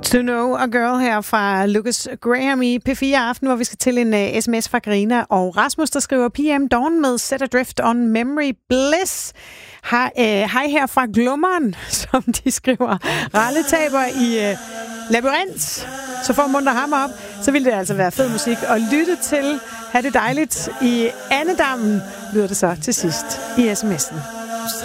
To Know a Girl her fra Lucas Graham i P4 Aften, hvor vi skal til en sms fra Karina og Rasmus, der skriver PM Dawn med Set Adrift on Memory Bliss. Hej her fra Glummeren, som de skriver. Ralle taber i Labyrint. Så for at muntre ham op, så ville det altså være fed musik at lytte til. Ha' det dejligt i Annedammen, lyder det så til sidst i sms'en.